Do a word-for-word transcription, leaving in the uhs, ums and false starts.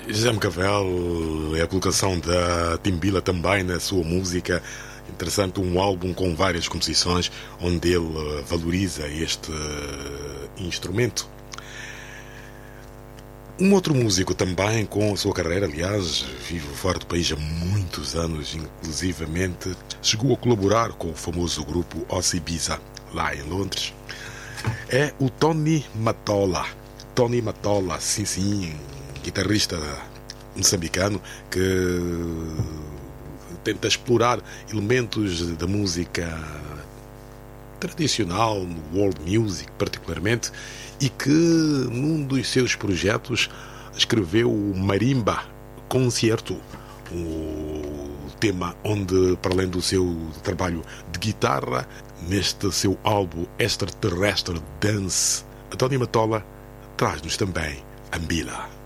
José Cavel é a colocação da Timbila também na sua música. Interessante, um álbum com várias composições onde ele valoriza este instrumento. Um outro músico também com a sua carreira, aliás, vive fora do país há muitos anos, inclusivamente chegou a colaborar com o famoso grupo Ossie Biza, lá em Londres, é o Tony Matola. Tony Matola, sim, sim, guitarrista moçambicano que tenta explorar elementos da música tradicional, no world music particularmente, e que num dos seus projetos escreveu o Marimba Concerto, o tema onde, para além do seu trabalho de guitarra, neste seu álbum Extraterrestre Dance, Tony Matola traz-nos também Ambila.